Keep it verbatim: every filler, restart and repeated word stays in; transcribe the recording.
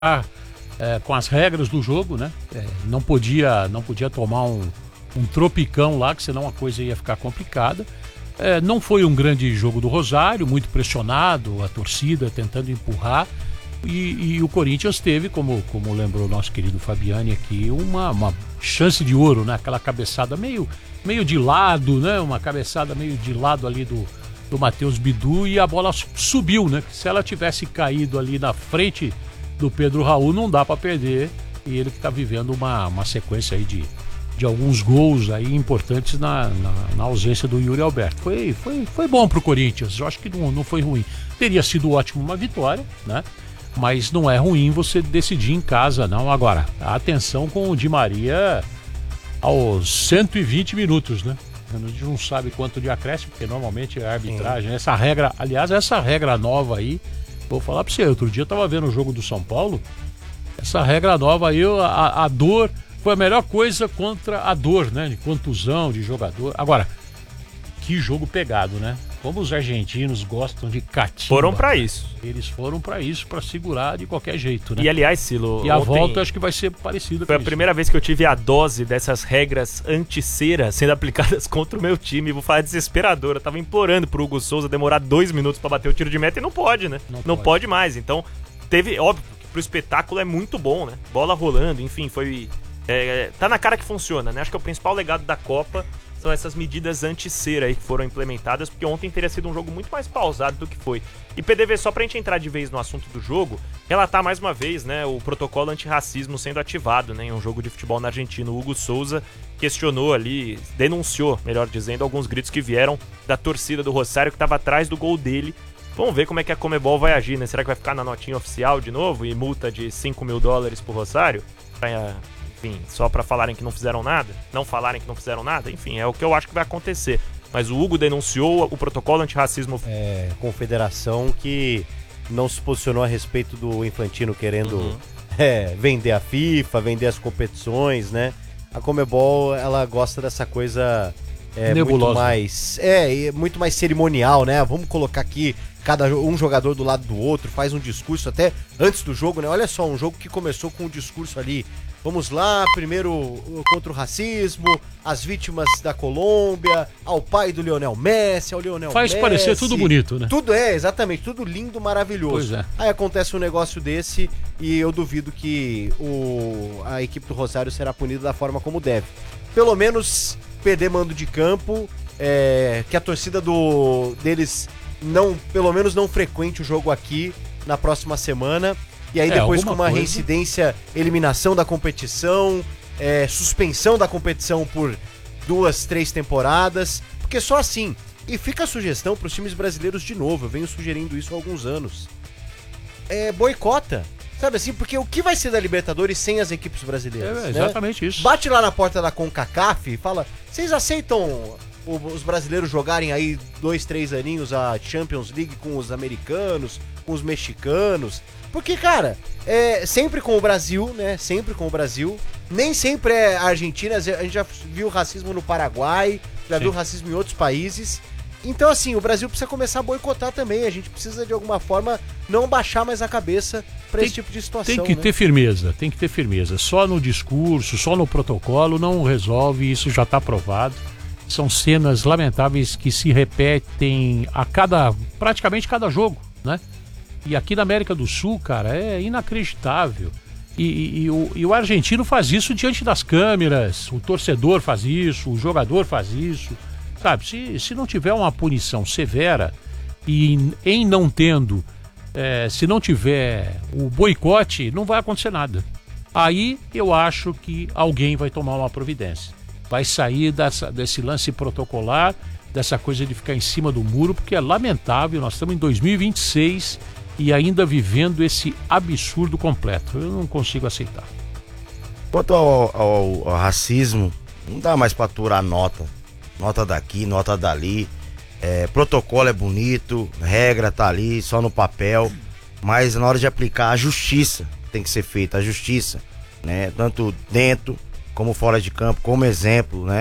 é, com as regras do jogo, né? É, não podia, não podia tomar um, um tropicão lá, que senão a coisa ia ficar complicada. É, não foi um grande jogo do Rosário, muito pressionado, a torcida tentando empurrar. E, e o Corinthians teve, como, como lembrou o nosso querido Fabiani aqui, uma, uma chance de ouro, né? Aquela cabeçada meio, meio de lado, né? Uma cabeçada meio de lado ali do, do Matheus Bidu, e a bola subiu, né? Se ela tivesse caído ali na frente do Pedro Raul, não dá para perder. E ele que está vivendo uma, uma sequência aí de, de alguns gols aí importantes na, na, na ausência do Yuri Alberto. Foi, foi, foi bom pro Corinthians, eu acho que não, não foi ruim. Teria sido ótimo uma vitória, né? Mas não é ruim você decidir em casa, não. Agora, atenção com o Di Maria aos cento e vinte minutos, né? A gente não sabe quanto de acréscimo, porque normalmente é a arbitragem. Sim. Essa regra, aliás, essa regra nova aí, vou falar pra você, outro dia eu tava vendo o jogo do São Paulo, essa regra nova aí, a, a dor, foi a melhor coisa contra a dor, né? De contusão, de jogador. Agora, que jogo pegado, né? Como os argentinos gostam de catimba. Foram pra isso. Eles foram pra isso, pra segurar de qualquer jeito, né? E aliás, Silo, E a ontem volta acho que vai ser parecida. foi a isso. primeira vez que eu tive a dose dessas regras anti-cera sendo aplicadas contra o meu time. Vou falar desesperador. Eu tava implorando pro Hugo Souza demorar dois minutos pra bater o tiro de meta e não pode, né? Não, não pode. pode mais. Então, teve, óbvio, que pro espetáculo é muito bom, né? Bola rolando, enfim, foi... É, tá na cara que funciona, né? Acho que é o principal legado da Copa são essas medidas anti-cera aí que foram implementadas, porque ontem teria sido um jogo muito mais pausado do que foi. E P D V, só pra gente entrar de vez no assunto do jogo, relatar mais uma vez, né, o protocolo antirracismo sendo ativado, né, em um jogo de futebol na Argentina. O Hugo Souza questionou ali, denunciou, melhor dizendo, alguns gritos que vieram da torcida do Rosário que estava atrás do gol dele. Vamos ver como é que a Conmebol vai agir, né? Será que vai ficar na notinha oficial de novo e multa de cinco mil dólares pro Rosário? Pra... Enfim, só pra falarem que não fizeram nada, não falarem que não fizeram nada, enfim, é o que eu acho que vai acontecer. Mas o Hugo denunciou o protocolo antirracismo. É, confederação que não se posicionou a respeito do Infantino querendo uhum. é, vender a FIFA, vender as competições, né? A Conmebol, ela gosta dessa coisa é, muito mais, é, muito mais cerimonial, né? Vamos colocar aqui cada um jogador do lado do outro, faz um discurso até antes do jogo, né? Olha só, um jogo que começou com um discurso ali. Vamos lá, primeiro contra o racismo, as vítimas da Colômbia, ao pai do Lionel Messi, ao Lionel Faz Messi. Faz parecer tudo bonito, né? Tudo é, exatamente, tudo lindo, maravilhoso. Pois é. Aí acontece um negócio desse e eu duvido que o, a equipe do Rosário será punida da forma como deve. Pelo menos perder mando de campo, é, que a torcida do, deles não, pelo menos não frequente o jogo aqui na próxima semana. E aí depois é, com uma coisa... reincidência, eliminação da competição, é, suspensão da competição por duas, três temporadas, porque só assim. E fica a sugestão para os times brasileiros de novo, eu venho sugerindo isso há alguns anos. É, boicota, sabe assim, porque o que vai ser da Libertadores sem as equipes brasileiras? É exatamente, né? Isso. Bate lá na porta da CONCACAF e fala, vocês aceitam os brasileiros jogarem aí dois, três aninhos a Champions League com os americanos, com os mexicanos? Porque, cara, é sempre com o Brasil, né? Sempre com o Brasil. Nem sempre é a Argentina. A gente já viu racismo no Paraguai, já Sim. viu racismo em outros países. Então, assim, o Brasil precisa começar a boicotar também. A gente precisa, de alguma forma, não baixar mais a cabeça pra esse tipo de situação. Tem que né? ter firmeza, tem que ter firmeza. Só no discurso, só no protocolo não resolve, isso já tá provado. São cenas lamentáveis que se repetem a cada, praticamente cada jogo, né? E aqui na América do Sul, cara, é inacreditável. E, e, e, o, e o argentino faz isso diante das câmeras, o torcedor faz isso, o jogador faz isso. Sabe, se, se não tiver uma punição severa e em, em não tendo, é, se não tiver o boicote, não vai acontecer nada. Aí eu acho que alguém vai tomar uma providência. Vai sair dessa, desse lance protocolar, dessa coisa de ficar em cima do muro, porque é lamentável, nós estamos em dois mil e vinte e seis e ainda vivendo esse absurdo completo. Eu não consigo aceitar. Quanto ao, ao, ao racismo, não dá mais pra aturar nota. Nota daqui, nota dali. É, protocolo é bonito, regra tá ali, só no papel. Mas na hora de aplicar, a justiça tem que ser feita, a justiça, né? Tanto dentro como fora de campo, como exemplo, né?